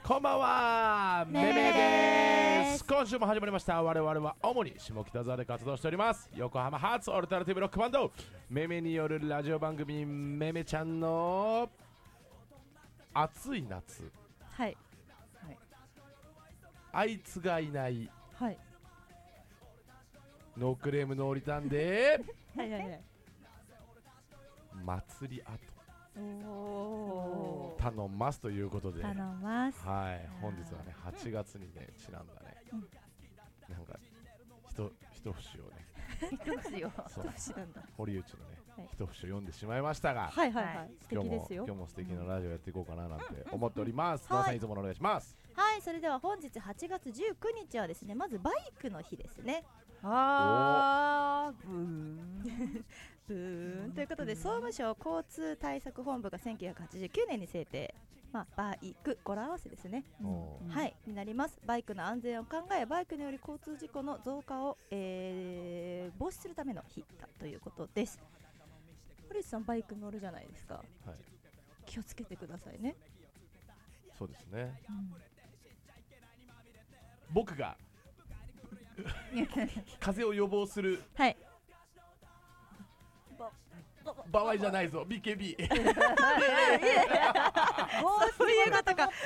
こんばんは、めめです。今週も始まりました。我々は主に下北沢で活動しております。横浜発オルタナティブロックバンドめめによるラジオ番組めめちゃんの暑い夏。 はい、はい、 あいつがいないはい、 ノークレームノーリターンではいはいはい、 祭り後お頼ますということで、 頼ます。 はい、本日はね8月にねちなんだね、なんか一節をね一節をそう一節なんだ。 堀内のね、 はい、 一節を読んでしまいましたが、 はいはいはい、素敵ですよ。 今日も素敵なラジオやっていこうかななんて思っております。野さんいつものお願いします。 はい、それでは本日8月19日はですね、まずバイクの日ですね。 あーブーンブーンということで、総務省交通対策本部が1989年に制定、バイク語呂合わせですね、はい、になります。バイクの安全を考え、バイクによる交通事故の増加を、防止するための日だということです。堀内さんバイク乗るじゃないですか、 はい、 気をつけてくださいね。 そうですね、僕が風邪を予防するはい場合じゃないぞ BKB そういうことか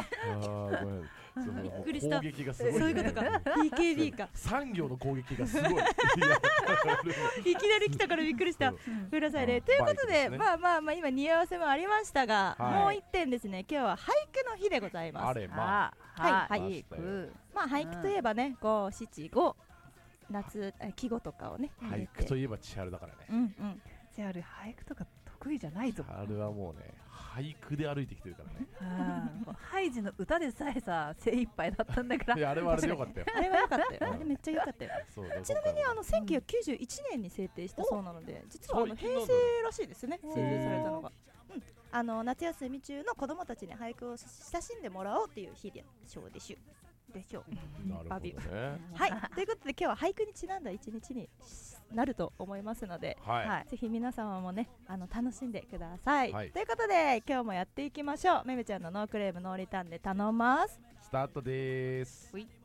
びっくりした。 攻撃がすごい、ね、 そういうことかBKB か産業の攻撃がすごいいきなり来たからびっくりした。くださいね。ということで、今似合わせもありましたが、もう一点ですね、今日は俳句の日でございます。 あれまあ俳句、俳句といえばね、五七五夏季語とかをね、 俳句といえば千春だからね。 千春俳句とか得意じゃないぞ。 千春はもうね俳句で歩いてきてるからね。 ハイジの歌でさえさ精一杯だったんだから。 いやあれはあれでよかったよ。 あれはよかったよ。あれめっちゃよかったよ。ちなみに1991年に制定したそうなので、実は平成らしいですね、制定されたのが。夏休み中の子どもたちに俳句を親しんでもらおうっていう日でしょうでしょう。 なるほどね。 はい、ということで今日は俳句にちなんだ一日になると思いますので、ぜひ皆様もね楽しんでください。ということで今日もやっていきましょう。めめちゃんのノークレームノーリターンで頼ます。 スタートです。